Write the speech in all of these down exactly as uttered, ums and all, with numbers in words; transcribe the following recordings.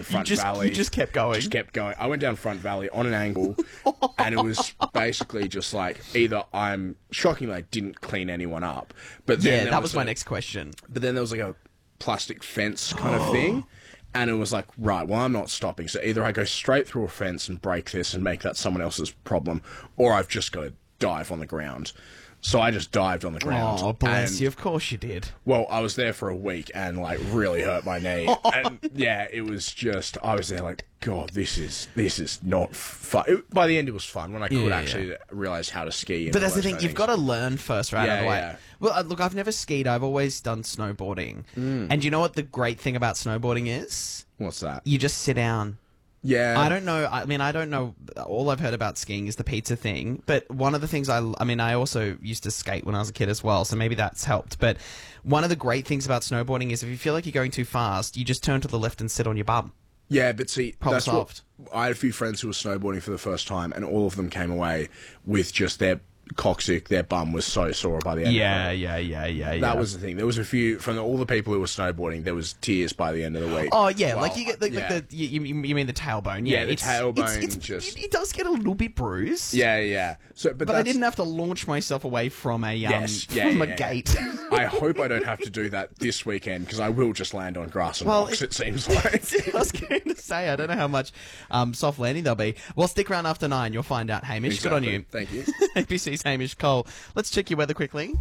down Front just, Valley. You just kept going. Just kept going. I went down Front Valley on an angle, and it was basically just like either I'm shockingly I didn't clean anyone up, but then yeah, there that was, was my a- next question. But then there was like a plastic fence kind of thing. And it was like, right, well, I'm not stopping. So either I go straight through a fence and break this and make that someone else's problem, or I've just got to dive on the ground. So I just dived on the ground. Oh, bless and, you. Of course you did. Well, I was there for a week and, like, really hurt my knee. And, yeah, it was just, I was there like, God, this is this is not fun. It, by the end, it was fun when I could Yeah, actually yeah. realise how to ski. And But all that's the those thing, kind of you've got things. to learn first, right? Yeah, out of the way. yeah. Well, uh, look, I've never skied. I've always done snowboarding. Mm. And you know what the great thing about snowboarding is? What's that? You just sit down. Yeah. I don't know. I mean, I don't know. All I've heard about skiing is the pizza thing. But one of the things I, I mean, I also used to skate when I was a kid as well, so maybe that's helped. But one of the great things about snowboarding is if you feel like you're going too fast, you just turn to the left and sit on your bum. Yeah, but see, Problem that's solved. what I had a few friends who were snowboarding for the first time, and all of them came away with just their coccyx, their bum was so sore by the end. Yeah, of it. yeah, yeah, yeah, yeah. That was the thing. There was a few from all the people who were snowboarding. There was tears by the end of the week. Oh yeah, Well, like you get like, yeah. like the you, you you mean the tailbone? Yeah, Yeah, the it's, tailbone It's, it's, just- it, it does get a little bit bruised. Yeah, yeah. So, but, but I that's- didn't have to launch myself away from a um Yes, yeah, from yeah, a yeah. gate. I hope I don't have to do that this weekend because I will just land on grass and Well, rocks. it- It, seems like. I was going to say, I don't know how much um, soft landing there'll be. Well, stick around after nine. You'll find out, Hamish. Good on you. Thank you. A B C's Hamish Cole. Let's check your weather quickly.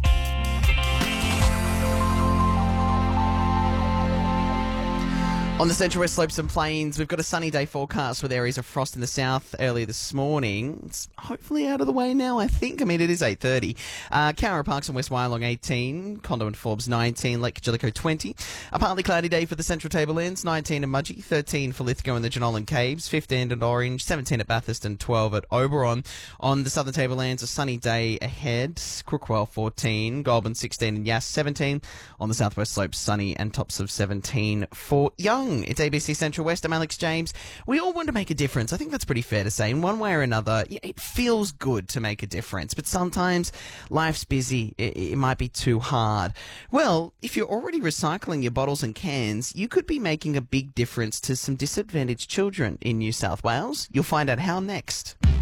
On the central west slopes and plains, we've got a sunny day forecast with areas of frost in the south early this morning. It's hopefully out of the way now, I think. I mean, it is eight thirty. Uh, Cowra Parks and West Wyalong eighteen, Condo and Forbes nineteen, Lake Jellicoe twenty. A partly cloudy day for the central tablelands, nineteen at Mudgee, thirteen for Lithgow and the Jenolan Caves, fifteen at Orange, seventeen at Bathurst and twelve at Oberon. On the southern tablelands, a sunny day ahead. Crookwell fourteen, Goulburn sixteen and Yass seventeen. On the southwest slopes, sunny and tops of seventeen for Young. It's A B C Central West. I'm Alex James. We all want to make a difference. I think that's pretty fair to say. In one way or another, yeah, it feels good to make a difference, but sometimes life's busy. It, it might be too hard. Well, if you're already recycling your bottles and cans, you could be making a big difference to some disadvantaged children in New South Wales. You'll find out how next.